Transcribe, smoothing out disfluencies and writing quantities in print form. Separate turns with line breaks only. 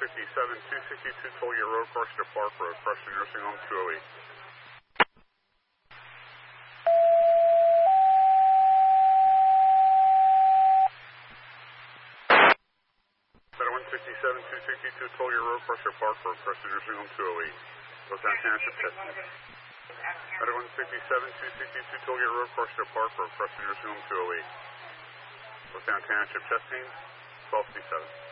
262 Tollgate Road, Freshner Park Road, Freshner Nursing Home 208. Center 262 Tollgate Road, Freshner Park Road, Freshner Nursing Home 208. Yorktown Township testing. Center 262 Tollgate Road, Freshner Park Road, Freshner Nursing Home 208. Yorktown Township testing, 1257.